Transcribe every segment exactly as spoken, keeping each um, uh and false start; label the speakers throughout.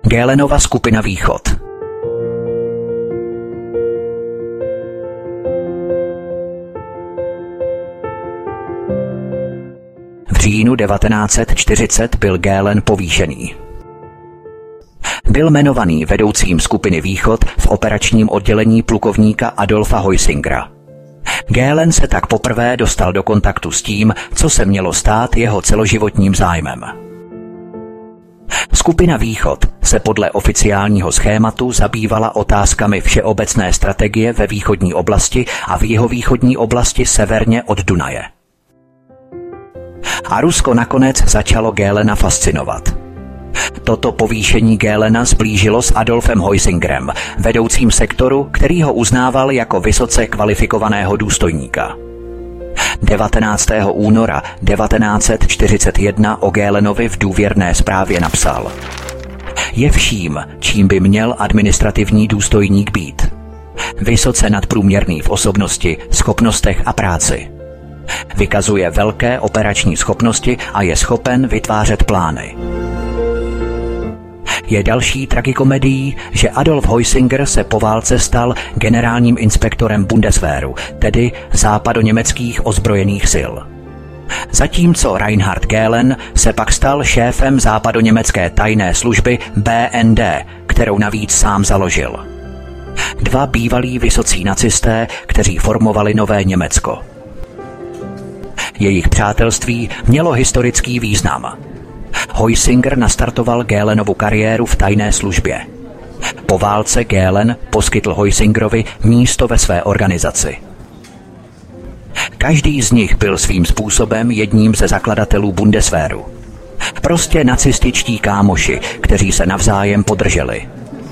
Speaker 1: Göhlenova skupina Východ. V říjnu devatenáct set čtyřicet byl Göhlen povýšený. Byl jmenovaný vedoucím skupiny Východ v operačním oddělení plukovníka Adolfa Heusingera. Göhlen se tak poprvé dostal do kontaktu s tím, co se mělo stát jeho celoživotním zájmem. Skupina Východ se podle oficiálního schématu zabývala otázkami všeobecné strategie ve východní oblasti a v jihovýchodní oblasti severně od Dunaje. A Rusko nakonec začalo Göhlena fascinovat. Toto povýšení Göhlena zblížilo s Adolfem Heusingerem, vedoucím sektoru, který ho uznával jako vysoce kvalifikovaného důstojníka. devatenáctého února devatenáct set čtyřicet jedna o Göhlenovi v důvěrné zprávě napsal: Je vším, čím by měl administrativní důstojník být. Vysoce nadprůměrný v osobnosti, schopnostech a práci. Vykazuje velké operační schopnosti a je schopen vytvářet plány. Je další tragikomedií, že Adolf Heusinger se po válce stal generálním inspektorem Bundeswehru, tedy západoněmeckých ozbrojených sil. Zatímco Reinhard Göhlen se pak stal šéfem západoněmecké tajné služby B N D, kterou navíc sám založil. Dva bývalí vysocí nacisté, kteří formovali nové Německo. Jejich přátelství mělo historický význam. Heusinger nastartoval Göhlenovu kariéru v tajné službě. Po válce Göhlen poskytl Heusingerovi místo ve své organizaci. Každý z nich byl svým způsobem jedním ze zakladatelů Bundeswehru. Prostě nacističtí kámoši, kteří se navzájem podrželi.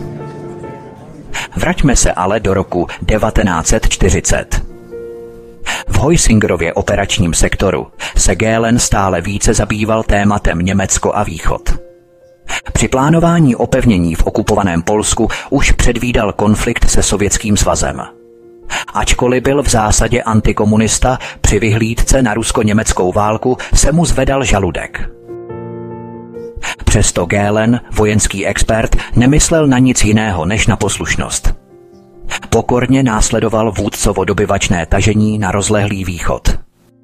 Speaker 1: Vraťme se ale do roku devatenáct set čtyřicet. V Heusingerově operačním sektoru se Göhlen stále více zabýval tématem Německo a Východ. Při plánování opevnění v okupovaném Polsku už předvídal konflikt se Sovětským svazem. Ačkoliv byl v zásadě antikomunista, při vyhlídce na rusko-německou válku se mu zvedal žaludek. Přesto Göhlen, vojenský expert, nemyslel na nic jiného než na poslušnost. Pokorně následoval vůdcovo dobyvačné tažení na rozlehlý východ.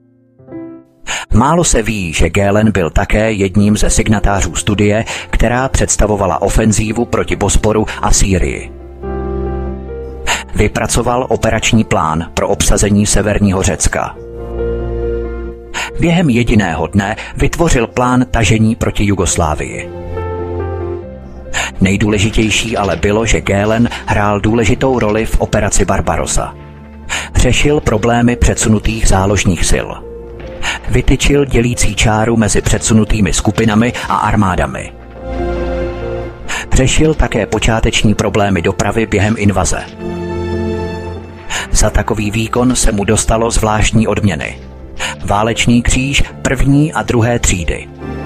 Speaker 1: Málo se ví, že Göhlen byl také jedním ze signatářů studie, která představovala ofenzívu proti Bosporu a Sýrii. Vypracoval operační plán pro obsazení severního Řecka. Během jediného dne vytvořil plán tažení proti Jugoslávii. Nejdůležitější ale bylo, že Göhlen hrál důležitou roli v operaci Barbarossa. Řešil problémy předsunutých záložních sil. Vytyčil dělící čáru mezi předsunutými skupinami a armádami. Řešil také počáteční problémy dopravy během invaze. Za takový výkon se mu dostalo zvláštní odměny. Válečný kříž první a druhé třídy.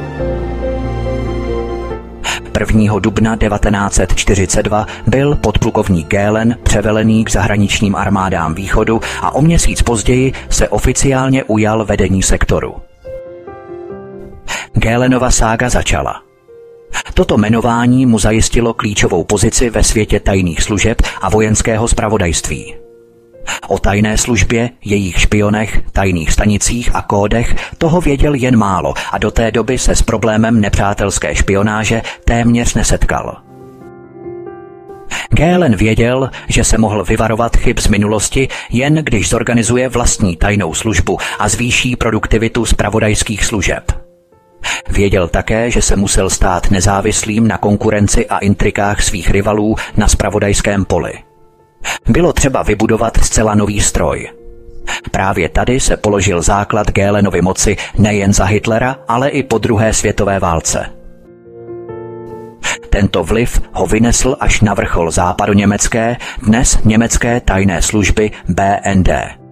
Speaker 1: prvního dubna devatenáct set čtyřicet dva byl podplukovník Göhlen převelený k zahraničním armádám východu a o měsíc později se oficiálně ujal vedení sektoru. Göhlenova sága začala. Toto jmenování mu zajistilo klíčovou pozici ve světě tajných služeb a vojenského zpravodajství. O tajné službě, jejich špionech, tajných stanicích a kódech toho věděl jen málo a do té doby se s problémem nepřátelské špionáže téměř nesetkal. Göhlen věděl, že se mohl vyvarovat chyb z minulosti, jen když zorganizuje vlastní tajnou službu a zvýší produktivitu zpravodajských služeb. Věděl také, že se musel stát nezávislým na konkurenci a intrikách svých rivalů na zpravodajském poli. Bylo třeba vybudovat zcela nový stroj. Právě tady se položil základ Göhlenovy moci nejen za Hitlera, ale i po druhé světové válce. Tento vliv ho vynesl až na vrchol západoněmecké, dnes německé tajné služby B N D.